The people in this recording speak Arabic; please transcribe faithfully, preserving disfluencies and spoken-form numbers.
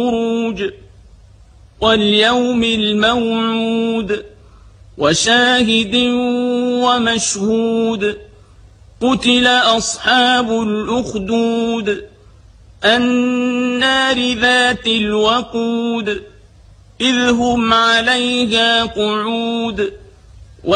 والبروج واليوم الموعود وشاهد ومشهود قتل أصحاب الأخدود النار ذات الوقود إذ هم عليها قعود